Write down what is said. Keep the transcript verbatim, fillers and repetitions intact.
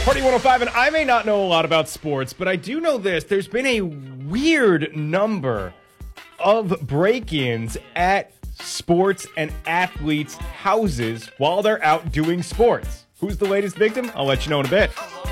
Party one oh five, and I may not know a lot about sports, but I do know this. There's been a weird number of break-ins at sports and athletes' houses while they're out doing sports. Who's the latest victim? I'll let you know in a bit.